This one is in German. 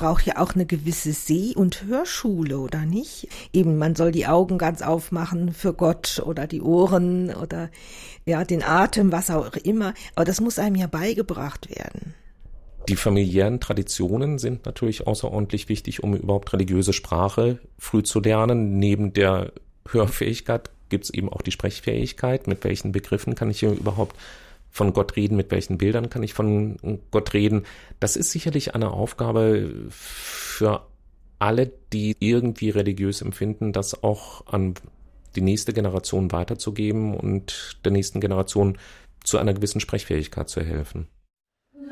braucht ja auch eine gewisse Seh- und Hörschule, oder nicht? Eben, man soll die Augen ganz aufmachen für Gott oder die Ohren oder ja, den Atem, was auch immer. Aber das muss einem ja beigebracht werden. Die familiären Traditionen sind natürlich außerordentlich wichtig, um überhaupt religiöse Sprache früh zu lernen. Neben der Hörfähigkeit gibt es eben auch die Sprechfähigkeit. Mit welchen Begriffen kann ich hier überhaupt von Gott reden? Mit welchen Bildern kann ich von Gott reden? Das ist sicherlich eine Aufgabe für alle, die irgendwie religiös empfinden, das auch an die nächste Generation weiterzugeben und der nächsten Generation zu einer gewissen Sprechfähigkeit zu helfen.